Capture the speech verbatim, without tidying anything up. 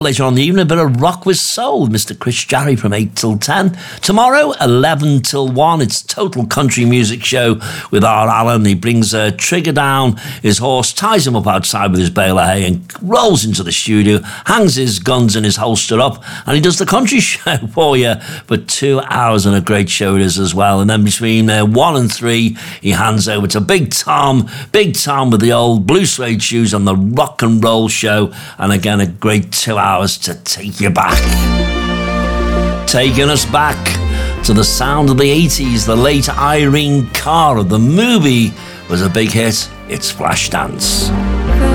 Later on in the evening, a bit of rock with soul. Mister Chris Jarry from eight till ten. Tomorrow, eleven till one, it's Total Country Music Show with our Alan. He brings a trigger down his horse, ties him up outside with his bale of hay and rolls into the studio, hangs his guns and his holster up, and he does the country show for you for two hours, and a great show it is as well. And then between uh, one and three, he hands over to Big Tom, Big Tom with the old blue suede shoes on the rock and roll show, and again, a great two hours to take you back. Taking us back to the sound of the eighties, the late Irene Cara. The movie was a big hit. It's Flashdance.